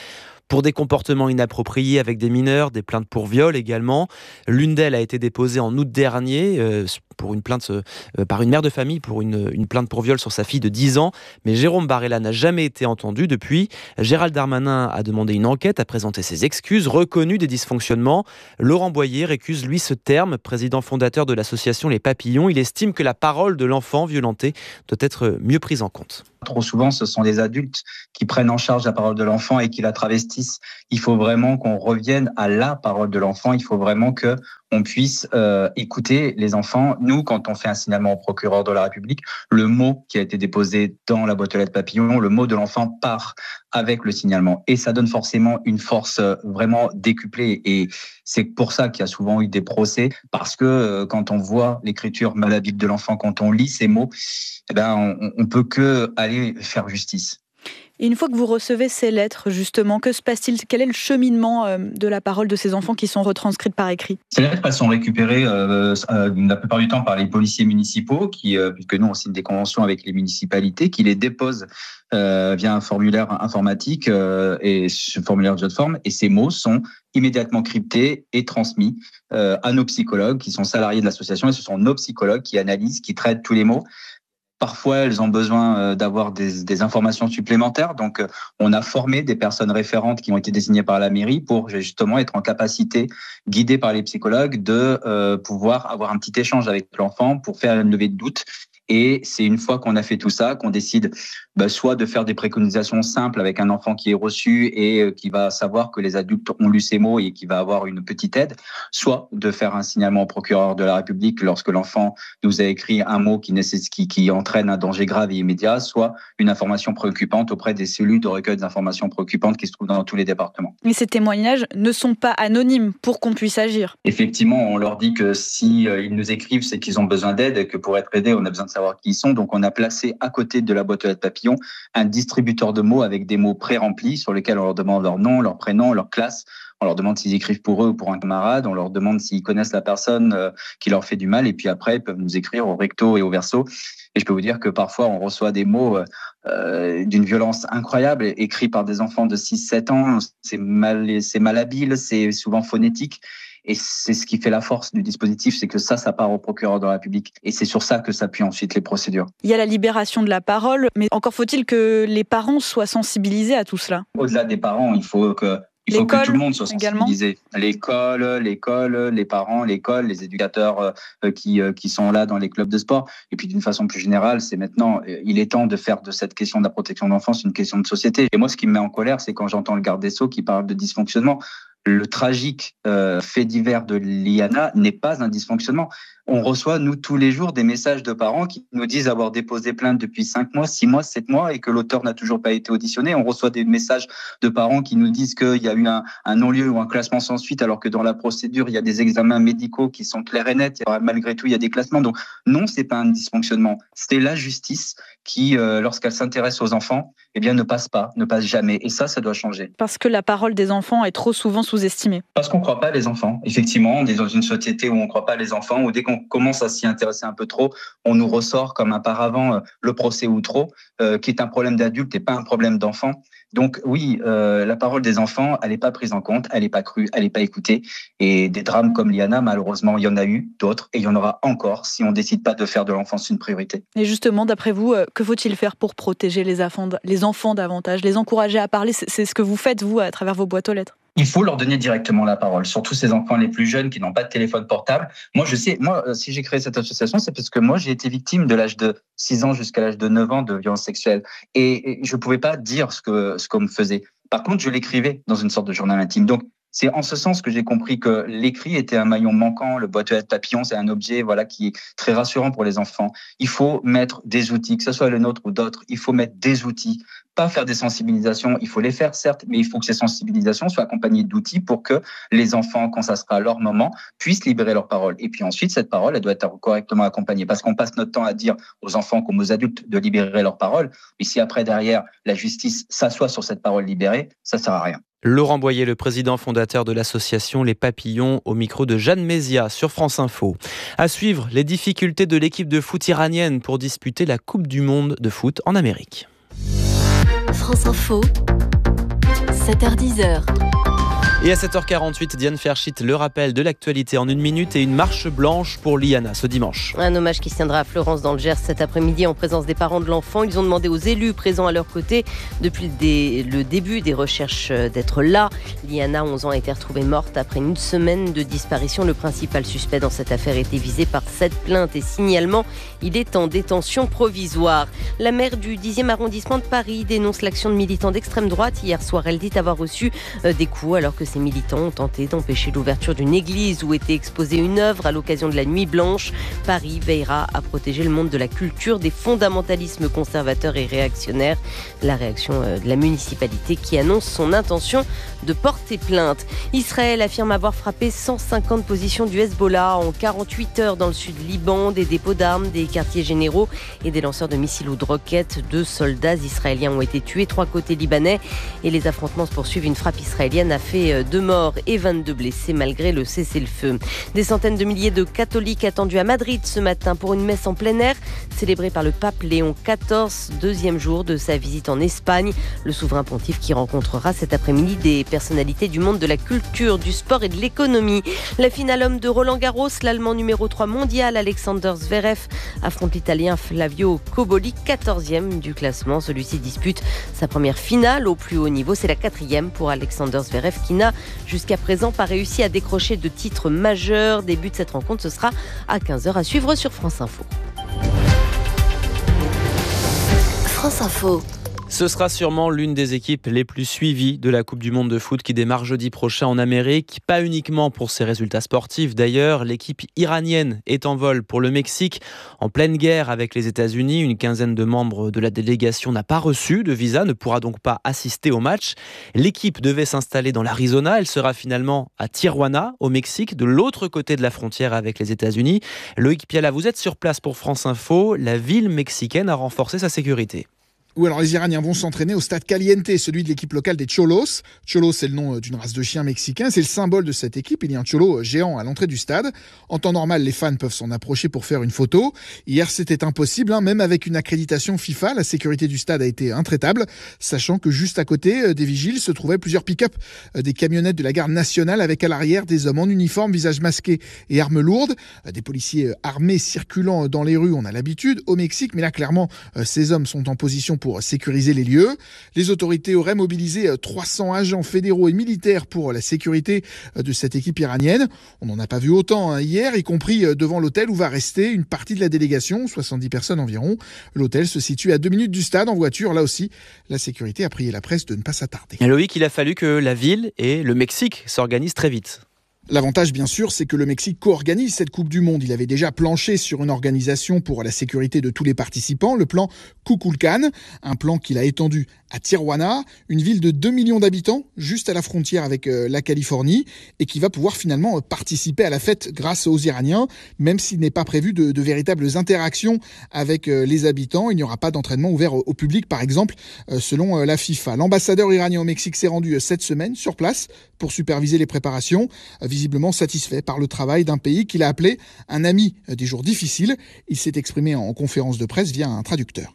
pour des comportements inappropriés avec des mineurs, des plaintes pour viol également. L'une d'elles a été déposée en août dernier euh, pour une plainte euh, par une mère de famille pour une, une plainte pour viol sur sa fille de dix ans. Mais Jérôme Barella n'a jamais été entendu depuis. Gérald Darmanin a demandé une enquête, a présenté ses excuses, reconnu des dysfonctionnements. Laurent Boyer récuse lui ce terme, président fondateur de l'association Les Papillons. Il estime que la parole de l'enfant violenté doit être mieux prise en compte. Trop souvent, ce sont les adultes qui prennent en charge la parole de l'enfant et qui la travestissent. Il faut vraiment qu'on revienne à la parole de l'enfant. Il faut vraiment que on puisse euh, écouter les enfants. Nous, quand on fait un signalement au procureur de la République, le mot qui a été déposé dans la boîte aux lettres papillon, le mot de l'enfant part avec le signalement. Et ça donne forcément une force vraiment décuplée. Et c'est pour ça qu'il y a souvent eu des procès, parce que euh, quand on voit l'écriture malhabile de l'enfant, quand on lit ces mots, eh ben, on, on peut que aller faire justice. Et une fois que vous recevez ces lettres, justement, que se passe-t-il ? Quel est le cheminement euh, de la parole de ces enfants qui sont retranscrites par écrit ? Ces lettres, elles sont récupérées euh, euh, la plupart du temps par les policiers municipaux, qui, euh, puisque nous, on signe des conventions avec les municipalités, qui les déposent euh, via un formulaire informatique euh, et ce formulaire de forme. Et ces mots sont immédiatement cryptés et transmis euh, à nos psychologues, qui sont salariés de l'association, et ce sont nos psychologues qui analysent, qui traitent tous les mots. Parfois, elles ont besoin d'avoir des, des informations supplémentaires. Donc, on a formé des personnes référentes qui ont été désignées par la mairie pour justement être en capacité, guidées par les psychologues, de euh, pouvoir avoir un petit échange avec l'enfant pour faire une levée de doute. Et c'est une fois qu'on a fait tout ça qu'on décide bah, soit de faire des préconisations simples avec un enfant qui est reçu et euh, qui va savoir que les adultes ont lu ces mots et qui va avoir une petite aide, soit de faire un signalement au procureur de la République lorsque l'enfant nous a écrit un mot qui, nécessite, qui, qui entraîne un danger grave et immédiat, soit une information préoccupante auprès des cellules de recueil d'informations préoccupantes qui se trouvent dans tous les départements. Et ces témoignages ne sont pas anonymes pour qu'on puisse agir. Effectivement, on leur dit que si euh, ils nous écrivent, c'est qu'ils ont besoin d'aide et que pour être aidés, on a besoin de savoir qui ils sont. Donc, on a placé à côté de la boîte aux lettres papillon un distributeur de mots avec des mots pré-remplis sur lesquels on leur demande leur nom, leur prénom, leur classe. On leur demande s'ils écrivent pour eux ou pour un camarade. On leur demande s'ils connaissent la personne euh, qui leur fait du mal. Et puis après, ils peuvent nous écrire au recto et au verso. Et je peux vous dire que parfois, on reçoit des mots euh, d'une violence incroyable, écrits par des enfants de six sept ans. C'est mal, c'est malhabile, c'est souvent phonétique. Et c'est ce qui fait la force du dispositif, c'est que ça, ça part au procureur de la République. Et c'est sur ça que s'appuient ensuite les procédures. Il y a la libération de la parole, mais encore faut-il que les parents soient sensibilisés à tout cela. Au-delà des parents, il faut que... Il faut que tout le monde soit sensibilisé. L'école, l'école, les parents, l'école, les éducateurs euh, qui, euh, qui sont là dans les clubs de sport. Et puis d'une façon plus générale, c'est maintenant, euh, il est temps de faire de cette question de la protection de l'enfance une question de société. Et moi, ce qui me met en colère, c'est quand j'entends le garde des Sceaux qui parle de dysfonctionnement. Le tragique euh, fait divers de l'I A N A n'est pas un dysfonctionnement. On reçoit, nous, tous les jours, des messages de parents qui nous disent avoir déposé plainte depuis cinq mois, six mois, sept mois et que l'auteur n'a toujours pas été auditionné. On reçoit des messages de parents qui nous disent qu'il y a eu un, un non-lieu ou un classement sans suite alors que dans la procédure, il y a des examens médicaux qui sont clairs et nets. Malgré tout, il y a des classements. Donc non, c'est pas un dysfonctionnement. C'est la justice qui, euh, lorsqu'elle s'intéresse aux enfants, eh bien, ne passe pas, ne passe jamais. Et ça, ça doit changer. Parce que la parole des enfants est trop souvent sous-estimée. Parce qu'on ne croit pas les enfants. Effectivement, on est dans une société où on ne croit pas les enfants, où dès qu'on commence à s'y intéresser un peu trop, on nous ressort comme un paravent euh, le procès ou trop, euh, qui est un problème d'adulte et pas un problème d'enfant. Donc oui, euh, la parole des enfants, elle n'est pas prise en compte, elle n'est pas crue, elle n'est pas écoutée. Et des drames comme l'I A N A, malheureusement, il y en a eu d'autres et il y en aura encore si on ne décide pas de faire de l'enfance une priorité. Et justement, d'après vous, euh, que faut-il faire pour protéger les enfants, les enfants davantage, les encourager à parler ? C'est, c'est ce que vous faites, vous, à travers vos boîtes aux lettres. Il faut leur donner directement la parole, surtout ces enfants les plus jeunes qui n'ont pas de téléphone portable. Moi, je sais, moi, si j'ai créé cette association, c'est parce que moi, j'ai été victime de l'âge de six ans jusqu'à l'âge de neuf ans de violences sexuelles. Et, et je ne pouvais pas dire ce que, ce qu'on me faisait. Par contre, je l'écrivais dans une sorte de journal intime. Donc, c'est en ce sens que j'ai compris que l'écrit était un maillon manquant. Le boîte aux lettres papillon, c'est un objet voilà, qui est très rassurant pour les enfants. Il faut mettre des outils, que ce soit le nôtre ou d'autres, il faut mettre des outils. Pas faire des sensibilisations, il faut les faire certes, mais il faut que ces sensibilisations soient accompagnées d'outils pour que les enfants, quand ça sera leur moment, puissent libérer leur parole. Et puis ensuite, cette parole, elle doit être correctement accompagnée. Parce qu'on passe notre temps à dire aux enfants comme aux adultes de libérer leur parole, mais si après, derrière, la justice s'assoit sur cette parole libérée, ça ne sert à rien. Laurent Boyer, le président fondateur de l'association Les Papillons, au micro de Jeanne Mézia sur France Info. À suivre, les difficultés de l'équipe de foot iranienne pour disputer la Coupe du Monde de foot en Amérique. France Info, sept heures dix. Et à sept heures quarante-huit, Diane Ferschit, le rappel de l'actualité en une minute et une marche blanche pour Liana ce dimanche. Un hommage qui se tiendra à Florence dans le Gers cet après-midi en présence des parents de l'enfant. Ils ont demandé aux élus présents à leur côté depuis le début des recherches d'être là. Liana, onze ans, a été retrouvée morte après une semaine de disparition. Le principal suspect dans cette affaire était visé par sept plaintes et signalements. Il est en détention provisoire. La maire du dixième arrondissement de Paris dénonce l'action de militants d'extrême droite. Hier soir, elle dit avoir reçu des coups alors que ces militants ont tenté d'empêcher l'ouverture d'une église où était exposée une œuvre à l'occasion de la Nuit Blanche. Paris veillera à protéger le monde de la culture des fondamentalismes conservateurs et réactionnaires. La réaction de la municipalité qui annonce son intention de porter plainte. Israël affirme avoir frappé cent cinquante positions du Hezbollah en quarante-huit heures dans le sud Liban, des dépôts d'armes, des quartiers généraux et des lanceurs de missiles ou de roquettes. Deux soldats israéliens ont été tués, trois côtés libanais, et les affrontements se poursuivent. Une frappe israélienne a fait deux morts et vingt-deux blessés malgré le cessez-le-feu. Des centaines de milliers de catholiques attendus à Madrid ce matin pour une messe en plein air célébrée par le pape Léon quatorze, deuxième jour de sa visite en Espagne. Le souverain pontife qui rencontrera cet après-midi des personnalités du monde de la culture, du sport et de l'économie. La finale homme de Roland Garros, l'Allemand numéro trois mondial Alexander Zverev affronte l'Italien Flavio Cobolli, quatorzième du classement. Celui-ci dispute sa première finale au plus haut niveau. C'est la quatrième pour Alexander Zverev qui n'a jusqu'à présent pas réussi à décrocher de titre majeur. Début de cette rencontre, ce sera à quinze heures à suivre sur France Info. France Info. Ce sera sûrement l'une des équipes les plus suivies de la Coupe du Monde de foot qui démarre jeudi prochain en Amérique. Pas uniquement pour ses résultats sportifs d'ailleurs. L'équipe iranienne est en vol pour le Mexique. En pleine guerre avec les États-Unis, une quinzaine de membres de la délégation n'a pas reçu de visa, ne pourra donc pas assister au match. L'équipe devait s'installer dans l'Arizona. Elle sera finalement à Tijuana, au Mexique, de l'autre côté de la frontière avec les États-Unis. Loïc Piala, vous êtes sur place pour France Info. La ville mexicaine a renforcé sa sécurité. Oui, alors les Iraniens vont s'entraîner au stade Caliente, celui de l'équipe locale des Cholos. Cholos, c'est le nom d'une race de chiens mexicains. C'est le symbole de cette équipe. Il y a un cholo géant à l'entrée du stade. En temps normal, les fans peuvent s'en approcher pour faire une photo. Hier, c'était impossible, hein. Même avec une accréditation FIFA, la sécurité du stade a été intraitable, sachant que juste à côté des vigiles se trouvaient plusieurs pick-up, des camionnettes de la garde nationale avec à l'arrière des hommes en uniforme, visage masqué et armes lourdes. Des policiers armés circulant dans les rues, on a l'habitude au Mexique, mais là, clairement, ces hommes sont en position pour pour sécuriser les lieux. Les autorités auraient mobilisé trois cents agents fédéraux et militaires pour la sécurité de cette équipe iranienne. On n'en a pas vu autant hein, hier, y compris devant l'hôtel où va rester une partie de la délégation, soixante-dix personnes environ. L'hôtel se situe à deux minutes du stade en voiture. Là aussi, la sécurité a prié la presse de ne pas s'attarder. Loïc, il a fallu que la ville et le Mexique s'organisent très vite. L'avantage, bien sûr, c'est que le Mexique co-organise cette Coupe du Monde. Il avait déjà planché sur une organisation pour la sécurité de tous les participants, le plan Kukulkan, un plan qu'il a étendu à Tijuana, une ville de deux millions d'habitants, juste à la frontière avec la Californie, et qui va pouvoir finalement participer à la fête grâce aux Iraniens, même s'il n'est pas prévu de, de véritables interactions avec les habitants. Il n'y aura pas d'entraînement ouvert au public, par exemple, selon la FIFA. L'ambassadeur iranien au Mexique s'est rendu cette semaine sur place pour superviser les préparations, visiblement satisfait par le travail d'un pays qu'il a appelé un ami des jours difficiles. Il s'est exprimé en conférence de presse via un traducteur.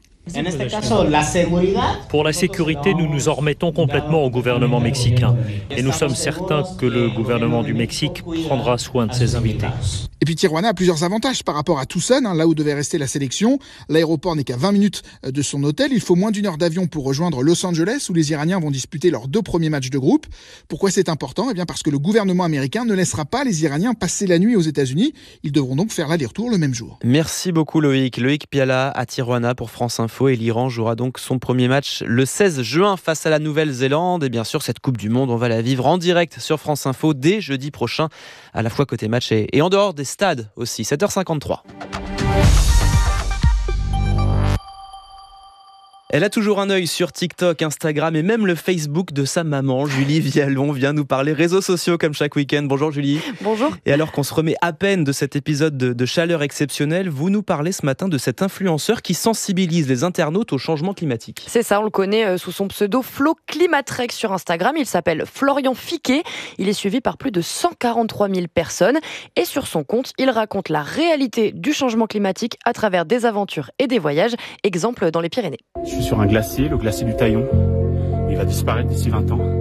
Pour la sécurité, nous nous en remettons complètement au gouvernement mexicain. Et nous sommes certains que le gouvernement du Mexique prendra soin de ses invités. Et puis Tijuana a plusieurs avantages par rapport à Tucson, hein, là où devait rester la sélection. L'aéroport n'est qu'à vingt minutes de son hôtel. Il faut moins d'une heure d'avion pour rejoindre Los Angeles, où les Iraniens vont disputer leurs deux premiers matchs de groupe. Pourquoi c'est important ? Eh bien parce que le gouvernement américain ne laissera pas les Iraniens passer la nuit aux États-Unis. Ils devront donc faire l'aller-retour le même jour. Merci beaucoup Loïc. Loïc Piala à Tijuana pour France Info. Et l'Iran jouera donc son premier match le seize juin face à la Nouvelle-Zélande. Et bien sûr, cette Coupe du Monde, on va la vivre en direct sur France Info dès jeudi prochain, à la fois côté match et en dehors des stades aussi. sept heures cinquante-trois. Elle a toujours un œil sur TikTok, Instagram et même le Facebook de sa maman. Julie Vialon vient nous parler réseaux sociaux comme chaque week-end. Bonjour Julie. Bonjour. Et alors qu'on se remet à peine de cet épisode de, de chaleur exceptionnelle, vous nous parlez ce matin de cet influenceur qui sensibilise les internautes au changement climatique. C'est ça, on le connaît sous son pseudo Flo Climatrek sur Instagram. Il s'appelle Florian Fiquet. Il est suivi par plus de cent quarante-trois mille personnes. Et sur son compte, il raconte la réalité du changement climatique à travers des aventures et des voyages. Exemple dans les Pyrénées. Je suis sur un glacier, le glacier du Taillon. Il va disparaître d'ici vingt ans.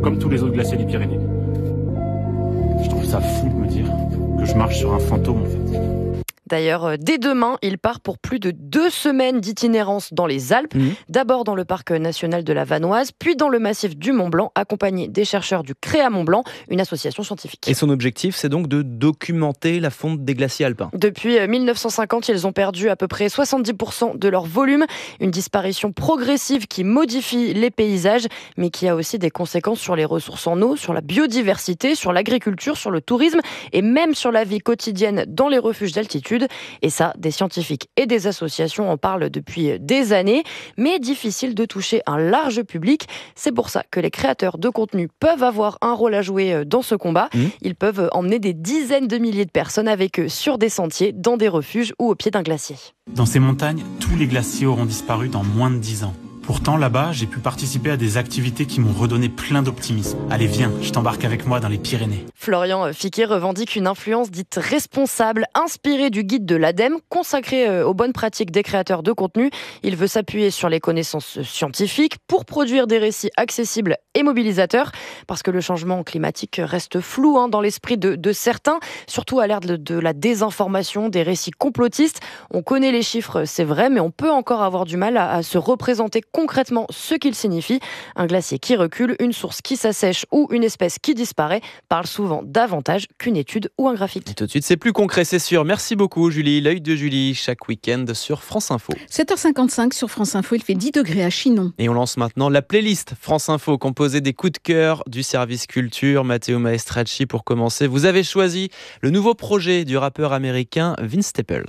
comme tous les autres glaciers des Pyrénées. Je trouve ça fou de me dire que je marche sur un fantôme en fait. D'ailleurs, dès demain, il part pour plus de deux semaines d'itinérance dans les Alpes. Mmh. D'abord dans le parc national de la Vanoise, puis dans le massif du Mont-Blanc, accompagné des chercheurs du Créa Mont-Blanc, une association scientifique. Et son objectif, c'est donc de documenter la fonte des glaciers alpins. Depuis mille neuf cent cinquante, ils ont perdu à peu près soixante-dix pour cent de leur volume. Une disparition progressive qui modifie les paysages, mais qui a aussi des conséquences sur les ressources en eau, sur la biodiversité, sur l'agriculture, sur le tourisme et même sur la vie quotidienne dans les refuges d'altitude. Et ça, des scientifiques et des associations en parlent depuis des années, mais difficile de toucher un large public. C'est pour ça que les créateurs de contenu peuvent avoir un rôle à jouer dans ce combat. Mmh. Ils peuvent emmener des dizaines de milliers de personnes avec eux sur des sentiers, dans des refuges ou au pied d'un glacier. Dans ces montagnes, tous les glaciers auront disparu dans moins de dix ans. Pourtant, là-bas, j'ai pu participer à des activités qui m'ont redonné plein d'optimisme. Allez, viens, je t'embarque avec moi dans les Pyrénées. Florian Fiquet revendique une influence dite responsable, inspirée du guide de l'ADEME, consacré aux bonnes pratiques des créateurs de contenu. Il veut s'appuyer sur les connaissances scientifiques pour produire des récits accessibles et mobilisateurs, parce que le changement climatique reste flou hein, dans l'esprit de, de certains, surtout à l'ère de, de la désinformation, des récits complotistes. On connaît les chiffres, c'est vrai, mais on peut encore avoir du mal à, à se représenter concrètement ce qu'il signifie. Un glacier qui recule, une source qui s'assèche ou une espèce qui disparaît parle souvent davantage qu'une étude ou un graphique. Et tout de suite, c'est plus concret, c'est sûr. Merci beaucoup Julie. L'œil de Julie, chaque week-end sur France Info. sept heures cinquante-cinq sur France Info, il fait dix degrés à Chinon. Et on lance maintenant la playlist France Info, composée des coups de cœur du service culture. Matteo Maestracci pour commencer. Vous avez choisi le nouveau projet du rappeur américain Vince Staples.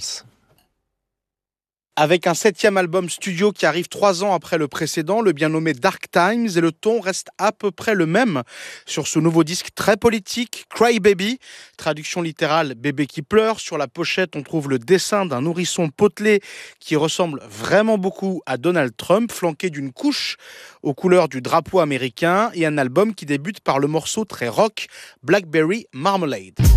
Avec un septième album studio qui arrive trois ans après le précédent, le bien nommé Dark Times, et le ton reste à peu près le même sur ce nouveau disque très politique, Cry Baby, traduction littérale bébé qui pleure. Sur la pochette, on trouve le dessin d'un nourrisson potelé qui ressemble vraiment beaucoup à Donald Trump, flanqué d'une couche aux couleurs du drapeau américain, et un album qui débute par le morceau très rock Blackberry Marmalade.